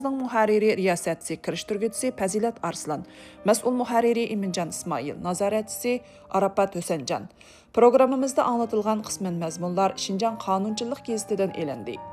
muharriri riyosatchisi kirishtirguvchisi Fazilat Arslan, mas'ul muharriri Iminjon Ismoil, nazoratchisi Arafat Husanjon. Programmamizda anlatilgan qisman mazmunlar Şinjan Qonunchilik gazetidan elindi.